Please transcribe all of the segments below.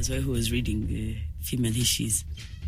Mazoe who was reading the female Hishis.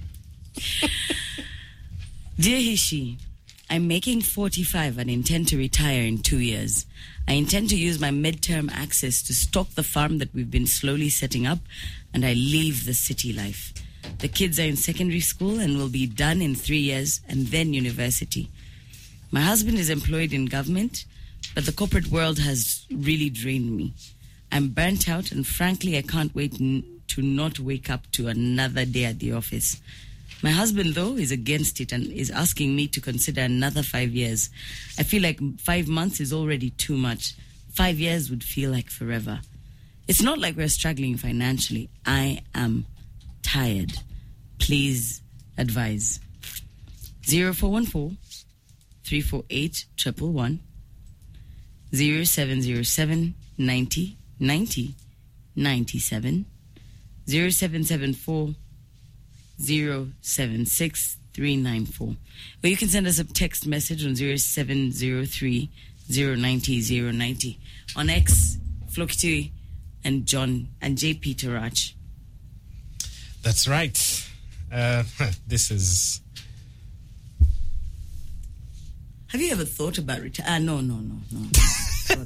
Dear Hishi, I'm making 45 and intend to retire in 2 years. I intend to use my midterm access to stock the farm that we've been slowly setting up, and I leave the city life. The kids are in secondary school and will be done in 3 years, and then university. My husband is employed in government, but the corporate world has really drained me. I'm burnt out, and frankly, I can't wait to not wake up to another day at the office. My husband, though, is against it and is asking me to consider another 5 years. I feel like 5 months is already too much. 5 years would feel like forever. It's not like we're struggling financially. I am tired. Please advise. 0414 348 111 0707 90 90 97 0774 076394. Or you can send us a text message on 0703 090 090. On X, Flokiti and John and JP Tarach. That's right. This is... Have you ever thought about No. Sorry.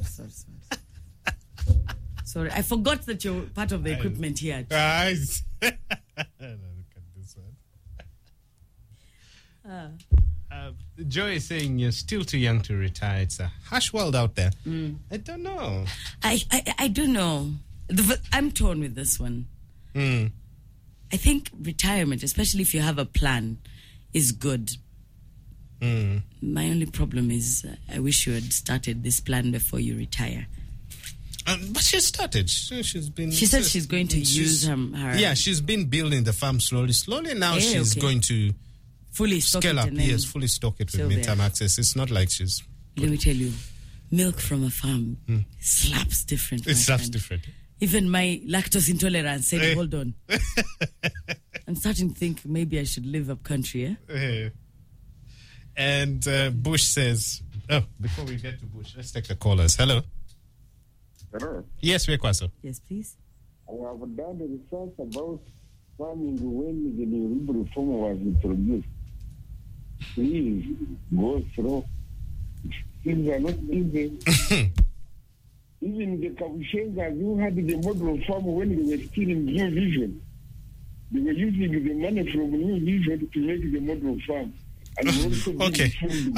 Sorry, I forgot that you're part of the equipment here. Look at this one. Joy is saying you're still too young to retire. It's a harsh world out there. I don't know. I don't know. I'm torn with this one. I think retirement, especially if you have a plan, is good. My only problem is I wish you had started this plan before you retire. But she started. She said she's going to use her... Yeah, she's been building the farm slowly. Now she's going to fully stock scale it up. Yes, fully stock it with midterm access. It's not like she's... Let me tell you, milk from a farm slaps different. It slaps different. Even my lactose intolerance said, hold on. I'm starting to think maybe I should live up country, And Bush says... Oh, before we get to Bush, let's take the callers. Hello. Hello. Yes, Wekwaso. Yes, please. I have done the research about farming when the Yoruba reform was introduced. Please go through. Things are not easy. Even the Kabushengas who had the model farm when they were still in New Vision, they were using the money from New Vision to make the model farm. Okay.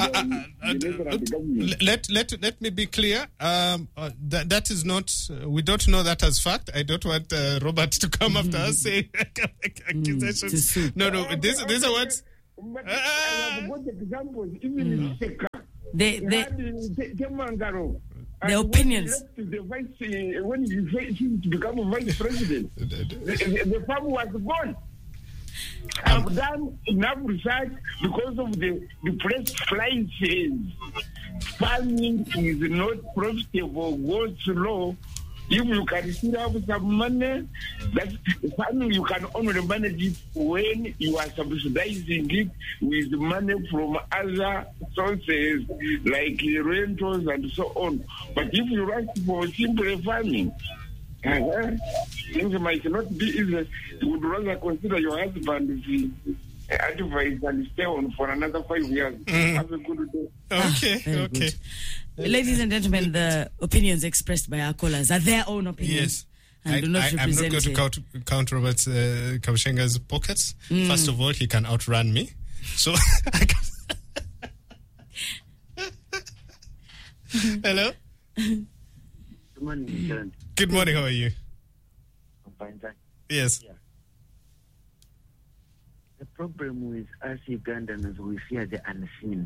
Let me be clear. That is not. We don't know that as fact. I don't want Robert to come after us saying accusations. No. These are what. But I have got examples. Even in the opinions. The vice, when he to become a vice president, the farm was gone. I've done enough research because of the press fly says farming is not profitable, go slow. If you can still have some money, that farming you can only manage it when you are subsidizing it with money from other sources like rentals and so on. But if you ask for simple farming, things might not be easy. You would rather consider your husband's advice and stay on for another 5 years. Have a good day. Okay. Good. Ladies and gentlemen, the opinions expressed by our callers are their own opinions. Yes. And do not I'm not represent going to count Robert Kabushenga's pockets. First of all, he can outrun me. So I can... Hello? Good morning, John. Good morning, how are you? I'm fine, thanks. Yes. Yeah. The problem with us Ugandans, we fear the unseen.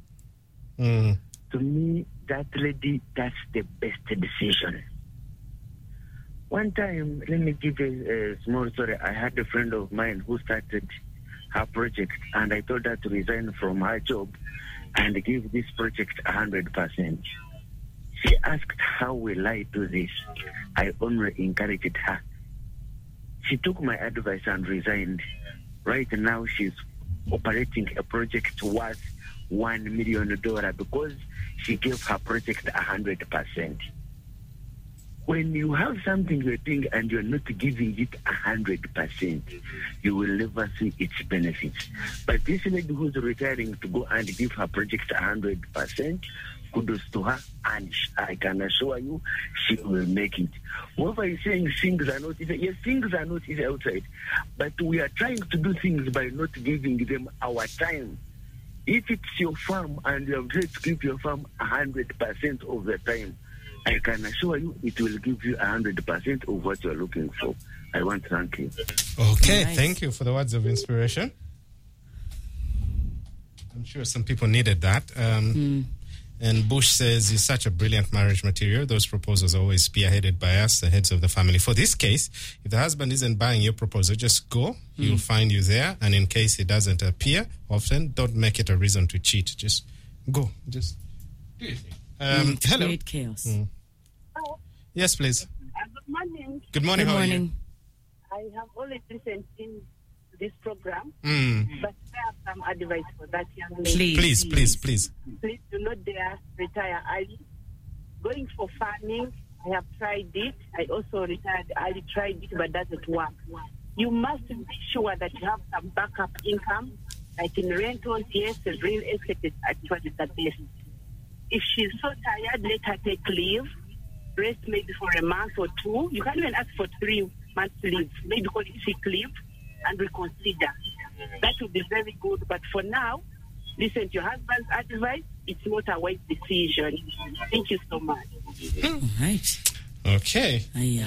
To me, that lady, that's the best decision. One time, let me give a small story. I had a friend of mine who started her project, and I told her to resign from her job and give this project 100%. She asked, how will I do this? I only encouraged her. She took my advice and resigned. Right now, she's operating a project worth $1 million because she gave her project 100%. when you have something you're doing and you're not giving it 100%, you will never see its benefits. But this lady who's retiring to go and give her project 100%, kudos to her, and I can assure you she will make it. Whoever is saying things are not easy, yes, things are not easy outside, but we are trying to do things by not giving them our time. If it's your farm and you have tried to keep your farm 100% of the time, I can assure you it will give you 100% of what you're looking for. I want to thank you. Okay, Nice. Thank you for the words of inspiration. I'm sure some people needed that. And Bush says, it's such a brilliant marriage material. Those proposals are always spearheaded by us, the heads of the family. For this case, if the husband isn't buying your proposal, just go. He'll find you there. And in case he doesn't appear often, don't make it a reason to cheat. Just go. Just do your thing. Hello. Create chaos. Yes, please. Good morning. Good morning. Good How morning. I have always listened in this program, are you? but I have some advice for that young lady. Please. Please. Please do not dare retire early. Going for farming, I have tried it. I also retired early, tried it, but doesn't work. You must be sure that you have some backup income, like in rentals. Yes, the real estate is actually the best. If she's so tired, let her take leave. Rest maybe for a month or two. You can't even ask for 3 months leave. Maybe call it sick leave and reconsider. That would be very good. But for now, listen to your husband's advice. It's not a wise decision. Thank you so much. All right. Okay.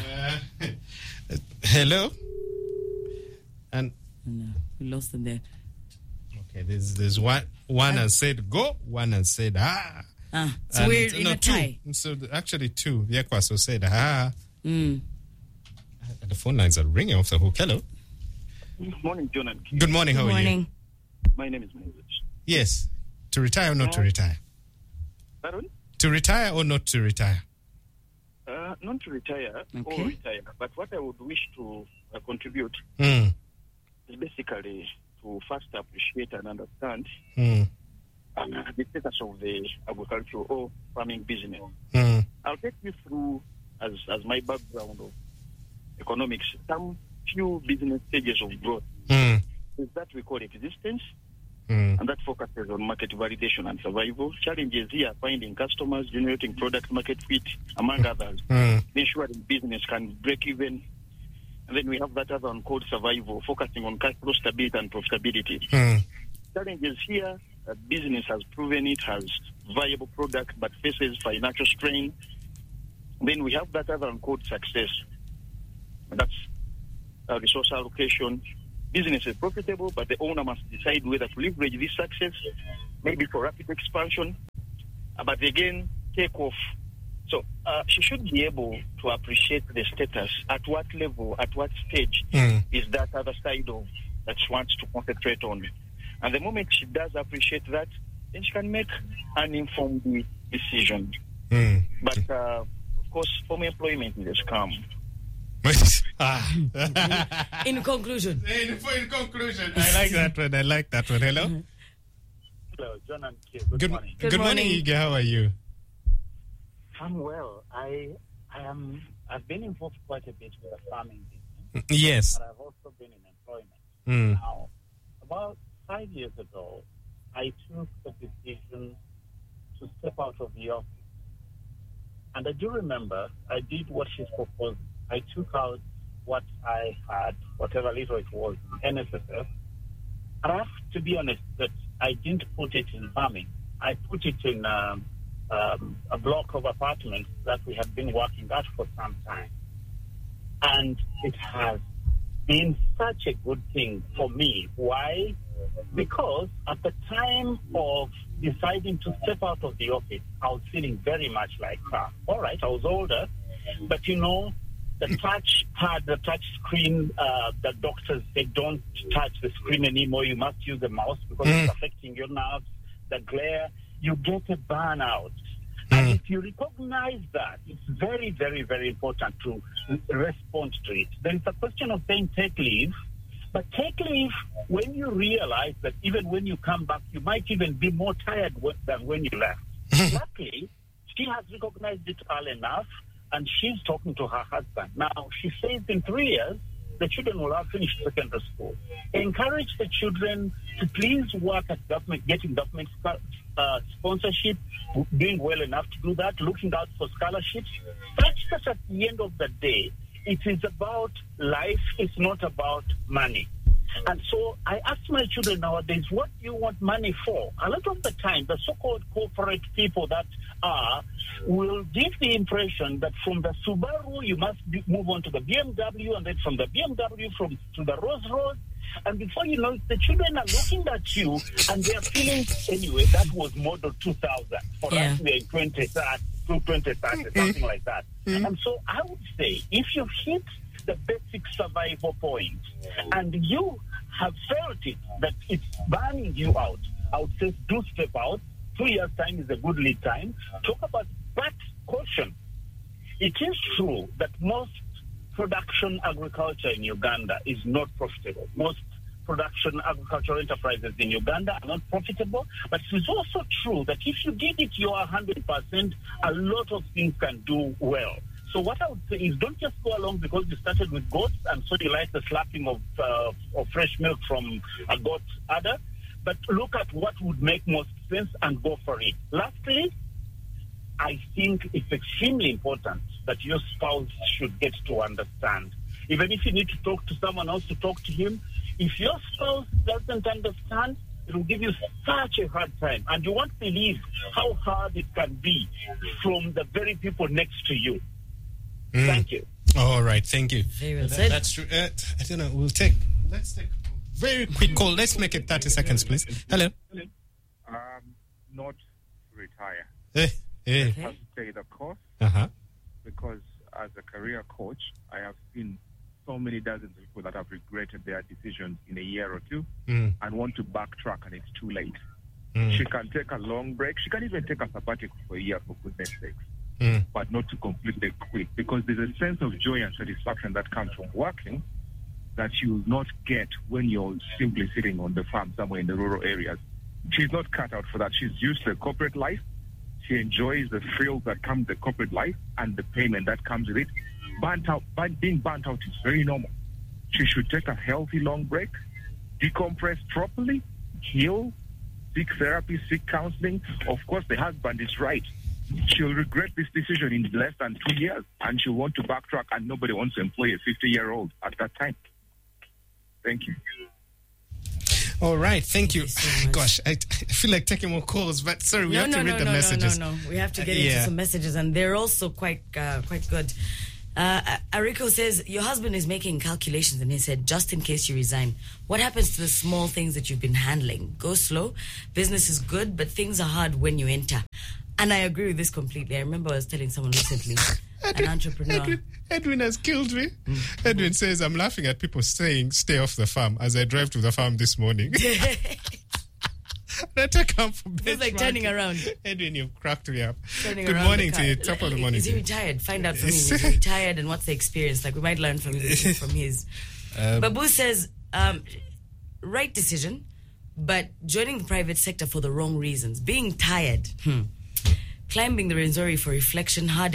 Hello. And No, we lost them there. okay, there's one has said go, one has said So we're in a two. tie. So actually two. Yekwaso said Mm. The phone lines are ringing off the hook. Hello. Good morning, John and Kim. Good morning. How Good are you? morning. My name is Moses. Yes. To retire or not to retire? Pardon? To retire or not to retire? Not to retire Okay. or retire, but what I would wish to contribute Mm. is basically to first appreciate and understand Mm. the status of the agricultural or farming business. Mm. I'll take you through, as my background of economics, some few business stages of growth. Mm. Is that we call existence, Mm. and that focuses on market validation and survival. Challenges here, finding customers, generating product market fit, among others. Mm. Ensuring business can break even. And then we have that other one called survival, focusing on cash flow stability and profitability. Mm. Challenges here, business has proven it has viable product but faces financial strain. Then we have that other one called success. That's resource allocation. Business is profitable, but the owner must decide whether to leverage this success, maybe for rapid expansion, but again, take off. So she should be able to appreciate the status, at what level, at what stage is that other side of that she wants to concentrate on. And the moment she does appreciate that, then she can make an informed decision. Mm. But, of course, formal employment is a scam. In conclusion. In conclusion, I like that one. Hello. Hello, John and Kim. Good morning. Good morning. Ige. How are you? I'm well. I've been involved quite a bit with the farming business, Yes. but I've also been in employment. Mm. Now, about 5 years ago, I took the decision to step out of the office. And I do remember I did what she's proposing. I took out what I had, whatever little it was, in NSSF. And I have to be honest that I didn't put it in farming. I put it in a block of apartments that we had been working at for some time. And it has been such a good thing for me. Why? Because at the time of deciding to step out of the office, I was feeling very much like crap. All right, I was older, but you know, the touchpad, the touch screen, the doctors say don't touch the screen anymore. You must use the mouse because it's affecting your nerves. The glare, you get a burnout. And if you recognize that, it's very, very, very important to respond to it. There is a question of saying take leave, but take leave when you realize that even when you come back, you might even be more tired than when you left. Luckily, she has recognized it early enough. and she's talking to her husband. Now, she says in 3 years, the children will have finished secondary school. Encourage the children to please work at government, getting government sponsorship, doing well enough to do that, looking out for scholarships, such that at the end of the day, it is about life, it's not about money. And so I ask my children nowadays, what do you want money for? A lot of the time, the so-called corporate people that will give the impression that from the Subaru, you must move on to the BMW, and then from the BMW to the Rolls-Royce. And before you know it, the children are looking at you, and they are feeling, anyway, that was model 2000. For us, we are in 2030, something like that. And so I would say, if you hit the basic survival point, and you have felt it, that it's burning you out, I would say do step out. 2 years' time is a good lead time. Talk about, but caution. It is true that most production agriculture in Uganda is not profitable. Most production agricultural enterprises in Uganda are not profitable, but it is also true that if you give it your 100%, a lot of things can do well. So what I would say is, don't just go along because you started with goats and so you like the slapping of fresh milk from a goat udder, but look at what would make most sense and go for it. Lastly, I think it's extremely important that your spouse should get to understand. Even if you need to talk to someone else to talk to him, if your spouse doesn't understand, it will give you such a hard time. And you won't believe how hard it can be from the very people next to you. Thank you. All right, thank you. Very well said. That's true. I don't know. Let's take a very quick call. Let's make it 30 seconds, please. Hello. Not retire. Okay. Have to stay the course. Because as a career coach, I have seen so many dozens of people that have regretted their decisions in a year or two and want to backtrack, and it's too late. She can take a long break. She can even take a sabbatical for a year, for goodness sakes. But not to completely quit, because there's a sense of joy and satisfaction that comes from working that you will not get when you're simply sitting on the farm somewhere in the rural areas. She's not cut out for that. She's used to the corporate life. She enjoys the thrills that come with the corporate life and the payment that comes with it. Being burnt out is very normal. She should take a healthy long break, decompress properly, heal, seek therapy, seek counseling. Of course, the husband is right. She'll regret this decision in less than 2 years, and she'll want to backtrack, and nobody wants to employ a 50-year-old at that time. Thank you. All right, thank you. Gosh, I feel like taking more calls, but sorry, we have to read the messages. No. We have to get into some messages, and they're also quite good. Ariko says, your husband is making calculations, and he said, just in case you resign, what happens to the small things that you've been handling? Go slow. Business is good, but things are hard when you enter. And I agree with this completely. I remember I was telling someone recently, an entrepreneur. Edwin has killed me. Edwin says, I'm laughing at people saying, stay off the farm, as I drive to the farm this morning. I take him for it's like turning around. Edwin, you've cracked me up. Good morning to you. Top of the morning. Is he retired? Find out from him. Is he retired and what's the experience? Like, we might learn from his. Babu says, right decision, but joining the private sector for the wrong reasons. Being tired. Climbing the Rwenzori for reflection, hard